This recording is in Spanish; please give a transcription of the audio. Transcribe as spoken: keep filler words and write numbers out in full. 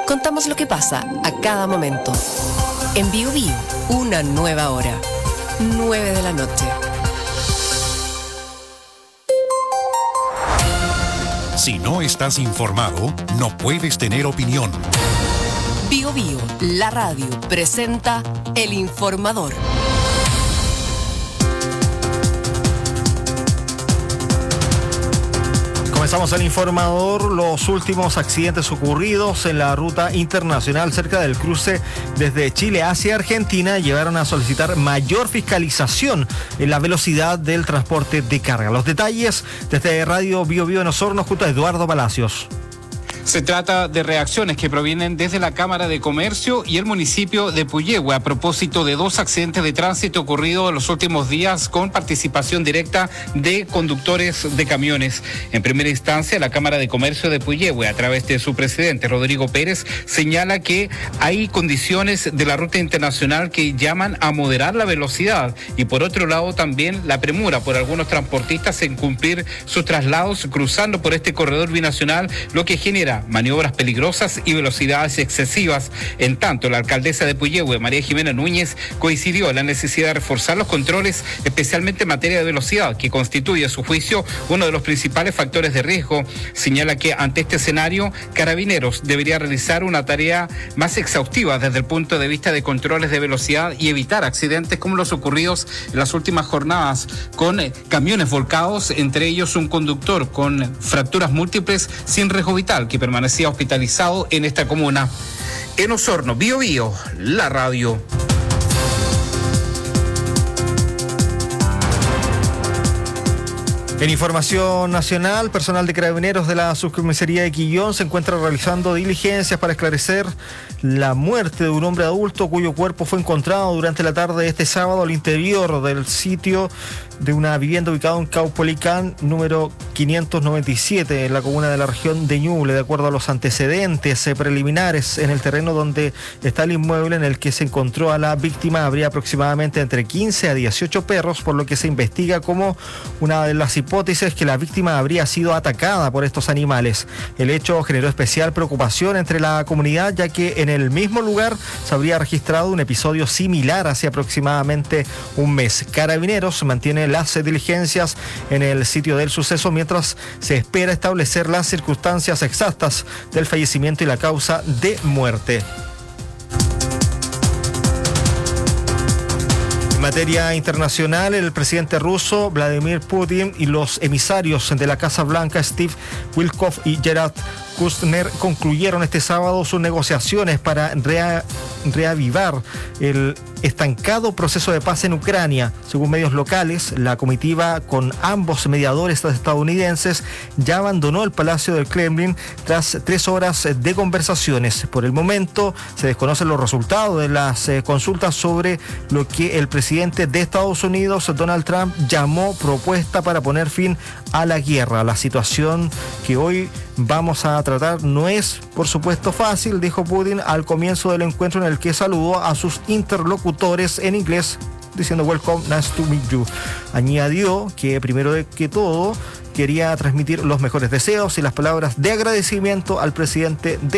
Contamos lo que pasa a cada momento. En Bio Bio, una nueva hora. nueve de la noche. Si no estás informado, no puedes tener opinión. Bio Bio, la radio, presenta El Informador. Comenzamos el informador. Los últimos accidentes ocurridos en la ruta internacional cerca del cruce desde Chile hacia Argentina llevaron a solicitar mayor fiscalización en la velocidad del transporte de carga. Los detalles desde Radio Bio Bio en Osorno junto a Eduardo Palacios. Se trata de reacciones que provienen desde la Cámara de Comercio y el municipio de Puyehue a propósito de dos accidentes de tránsito ocurridos en los últimos días con participación directa de conductores de camiones. En primera instancia, la Cámara de Comercio de Puyehue, a través de su presidente Rodrigo Pérez, señala que hay condiciones de la ruta internacional que llaman a moderar la velocidad y por otro lado también la premura por algunos transportistas en cumplir sus traslados cruzando por este corredor binacional, lo que genera maniobras peligrosas y velocidades excesivas. En tanto, la alcaldesa de Puyehue, María Jimena Núñez, coincidió en la necesidad de reforzar los controles, especialmente en materia de velocidad, que constituye a su juicio uno de los principales factores de riesgo. Señala que ante este escenario, Carabineros debería realizar una tarea más exhaustiva desde el punto de vista de controles de velocidad y evitar accidentes como los ocurridos en las últimas jornadas, con camiones volcados, entre ellos un conductor con fracturas múltiples sin riesgo vital, que permanecía hospitalizado en esta comuna. En Osorno, Bio Bio, la radio. En información nacional, personal de Carabineros de la Subcomisaría de Quillón se encuentra realizando diligencias para esclarecer la muerte de un hombre adulto cuyo cuerpo fue encontrado durante la tarde de este sábado al interior del sitio de una vivienda ubicada en Caupolicán, número quinientos noventa y siete, en la comuna de la región de Ñuble. De acuerdo a los antecedentes eh, preliminares, en el terreno donde está el inmueble en el que se encontró a la víctima habría aproximadamente entre quince a dieciocho perros, por lo que se investiga como una de las hipótesis que la víctima habría sido atacada por estos animales. El hecho generó especial preocupación entre la comunidad, ya que en el mismo lugar se habría registrado un episodio similar hace aproximadamente un mes. Carabineros mantiene las diligencias en el sitio del suceso mientras se espera establecer las circunstancias exactas del fallecimiento y la causa de muerte. En materia internacional, el presidente ruso Vladimir Putin y los emisarios de la Casa Blanca Steve Witkoff y Gerard Kushner concluyeron este sábado sus negociaciones para rea- reavivar el estancado proceso de paz en Ucrania. Según medios locales, la comitiva con ambos mediadores estadounidenses ya abandonó el Palacio del Kremlin tras tres horas de conversaciones. Por el momento se desconocen los resultados de las eh, consultas sobre lo que el presidente de Estados Unidos, Donald Trump, llamó propuesta para poner fin a la guerra. La situación que hoy vamos a tratar no es, por supuesto, fácil, dijo Putin al comienzo del encuentro, en el que saludó a sus interlocutores en inglés, diciendo "Welcome, nice to meet you". Añadió que primero de que todo quería transmitir los mejores deseos y las palabras de agradecimiento al presidente de